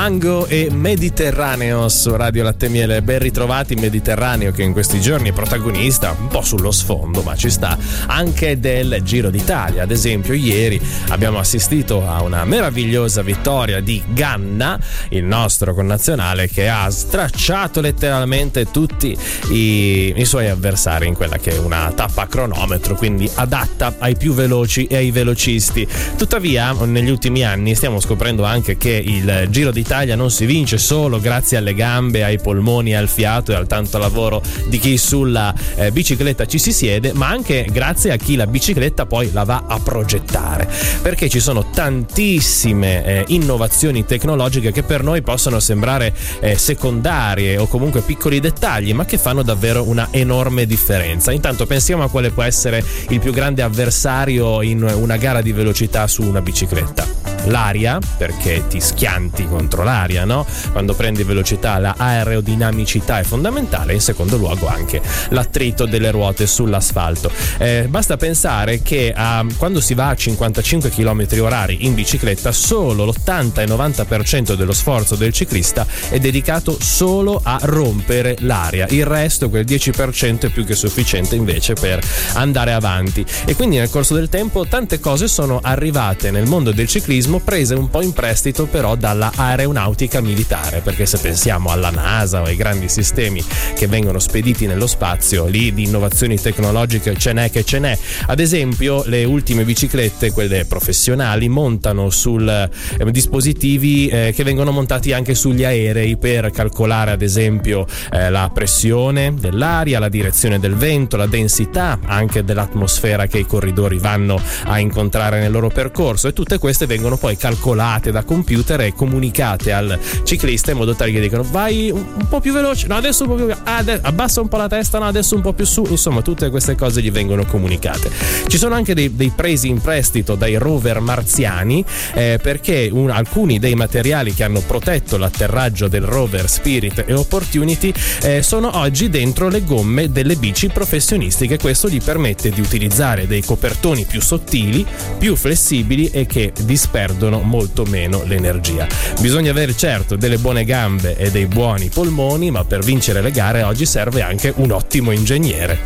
Mango e Mediterraneo su Radio Latte e Miele. Ben ritrovati. Mediterraneo che in questi giorni è protagonista un po' sullo sfondo, ma ci sta, anche del Giro d'Italia. Ad esempio ieri abbiamo assistito a una meravigliosa vittoria di Ganna, il nostro connazionale, che ha stracciato letteralmente tutti i suoi avversari in quella che è una tappa a cronometro, quindi adatta ai più veloci e ai velocisti. Tuttavia negli ultimi anni stiamo scoprendo anche che il Giro d'Italia non si vince solo grazie alle gambe, ai polmoni, al fiato e al tanto lavoro di chi sulla bicicletta ci si siede, ma anche grazie a chi la bicicletta poi la va a progettare, perché ci sono tantissime innovazioni tecnologiche che per noi possono sembrare secondarie o comunque piccoli dettagli, ma che fanno davvero una enorme differenza. Intanto pensiamo a quale può essere il più grande avversario in una gara di velocità su una bicicletta. L'aria, perché ti schianti contro l'aria, no? Quando prendi velocità la aerodinamicità è fondamentale, in secondo luogo anche l'attrito delle ruote sull'asfalto. Basta pensare che quando si va a 55 km/h in bicicletta, solo l'80 e 90% dello sforzo del ciclista è dedicato solo a rompere l'aria, il resto, quel 10%, è più che sufficiente invece per andare avanti. E quindi nel corso del tempo tante cose sono arrivate nel mondo del ciclismo, prese un po' in prestito però dalla aeronautica militare, perché se pensiamo alla NASA o ai grandi sistemi che vengono spediti nello spazio, lì di innovazioni tecnologiche ce n'è. Ad esempio le ultime biciclette, quelle professionali, montano sul dispositivi che vengono montati anche sugli aerei per calcolare ad esempio la pressione dell'aria, la direzione del vento, la densità anche dell'atmosfera che i corridori vanno a incontrare nel loro percorso, e tutte queste vengono poi calcolate da computer e comunicate al ciclista in modo tale che dicono vai un po' più veloce, no adesso un po' più, abbassa un po' la testa, no adesso un po' più su, insomma tutte queste cose gli vengono comunicate. Ci sono anche dei presi in prestito dai rover marziani, perché alcuni dei materiali che hanno protetto l'atterraggio del rover Spirit e Opportunity sono oggi dentro le gomme delle bici professionistiche. Questo gli permette di utilizzare dei copertoni più sottili, più flessibili e che disperdono molto meno l'energia. Bisogna avere certo delle buone gambe e dei buoni polmoni, ma per vincere le gare oggi serve anche un ottimo ingegnere.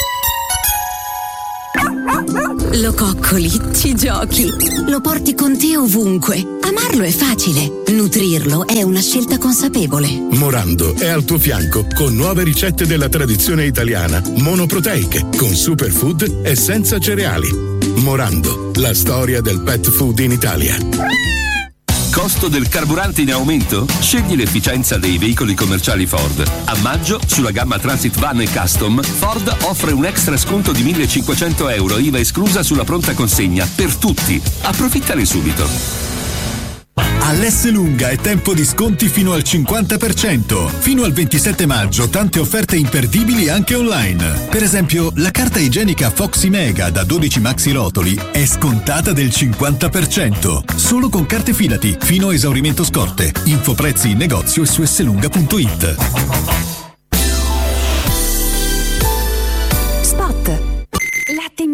Lo coccoli, ci giochi, lo porti con te ovunque. Amarlo è facile, nutrirlo è una scelta consapevole. Morando è al tuo fianco con nuove ricette della tradizione italiana, monoproteiche, con superfood e senza cereali. Morando, la storia del pet food in Italia. Costo del carburante in aumento? Scegli l'efficienza dei veicoli commerciali Ford. A maggio, sulla gamma Transit Van e Custom, Ford offre un extra sconto di €1.500, IVA esclusa sulla pronta consegna, per tutti. Approfittane subito. All'Esselunga è tempo di sconti fino al 50%. Fino al 27 maggio tante offerte imperdibili anche online. Per esempio, la carta igienica Foxy Mega da 12 maxi rotoli è scontata del 50%. Solo con carte Fidati, fino a esaurimento scorte. Infoprezzi in negozio e su esselunga.it.